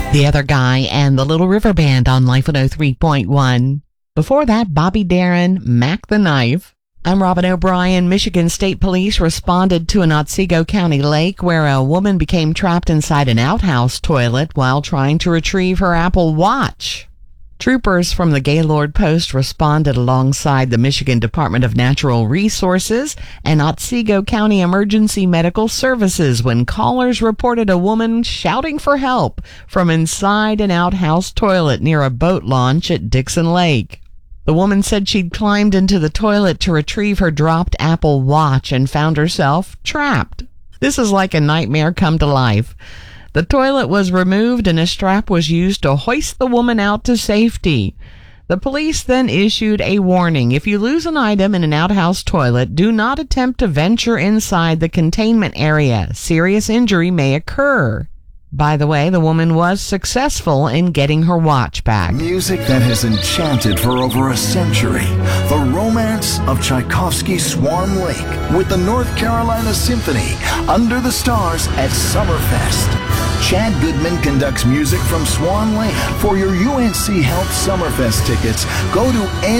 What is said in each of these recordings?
The Other Guy and the Little River Band on Life 103.1. Before that, Bobby Darin, Mac the Knife. I'm Robin O'Brien. Michigan State Police responded to an Otsego County lake where a woman became trapped inside an outhouse toilet while trying to retrieve her Apple Watch. Troopers from the Gaylord Post responded alongside the Michigan Department of Natural Resources and Otsego County Emergency Medical Services when callers reported a woman shouting for help from inside an outhouse toilet near a boat launch at Dixon Lake. The woman said she'd climbed into the toilet to retrieve her dropped Apple Watch and found herself trapped. This is like a nightmare come to life. The toilet was removed and a strap was used to hoist the woman out to safety. The police then issued a warning. If you lose an item in an outhouse toilet, do not attempt to venture inside the containment area. Serious injury may occur. By the way, the woman was successful in getting her watch back. Music that has enchanted for over a century. The romance of Tchaikovsky's Swan Lake with the North Carolina Symphony under the stars at Summerfest. Chad Goodman conducts music from Swan Lake. For your UNC Health Summerfest tickets, go to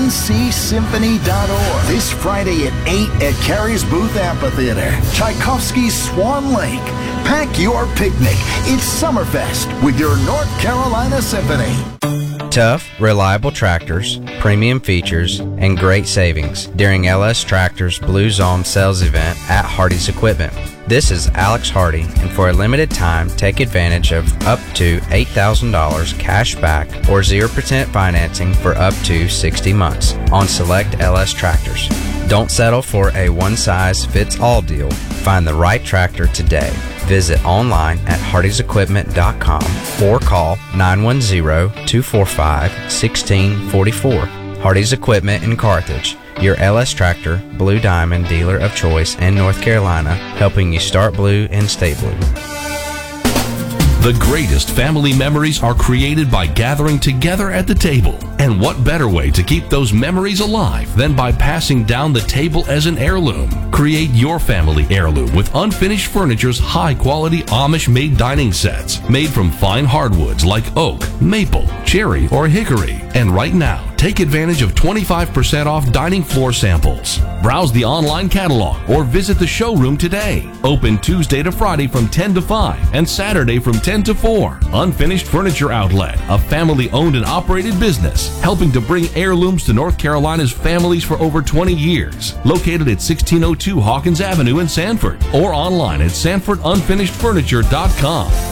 ncsymphony.org. This Friday at 8 at Carrie's Booth Amphitheater. Tchaikovsky's Swan Lake. Pack your picnic. It's Summerfest with your North Carolina Symphony. Tough, reliable tractors, premium features, and great savings during LS Tractor's Blue Zone sales event at Hardy's Equipment. This is Alex Hardy, and for a limited time, take advantage of up to $8,000 cash back or 0% financing for up to 60 months on select LS tractors. Don't settle for a one-size-fits-all deal. Find the right tractor today. Visit online at hardysequipment.com or call 910-245-1644. Hardy's Equipment in Carthage, your LS Tractor Blue Diamond dealer of choice in North Carolina, helping you start blue and stay blue. The greatest family memories are created by gathering together at the table. And what better way to keep those memories alive than by passing down the table as an heirloom? Create your family heirloom with Unfinished Furniture's high-quality Amish-made dining sets made from fine hardwoods like oak, maple, cherry, or hickory. And right now, take advantage of 25% off dining floor samples. Browse the online catalog or visit the showroom today. Open Tuesday to Friday from 10 to 5 and Saturday from 10 to 4. Unfinished Furniture Outlet, a family-owned and operated business, helping to bring heirlooms to North Carolina's families for over 20 years. Located at 1602 Hawkins Avenue in Sanford or online at sanfordunfinishedfurniture.com.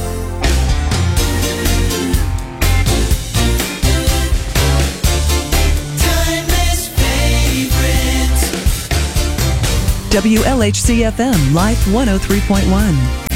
WLHC-FM, Life 103.1.